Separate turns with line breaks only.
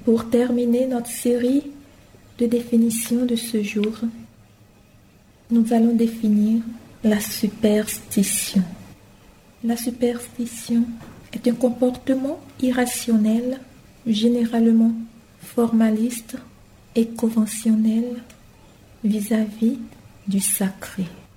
Pour terminer notre série de définitions de ce jour, nous allons définir la superstition. La superstition est un comportement irrationnel, généralement formaliste et conventionnel vis-à-vis du sacré.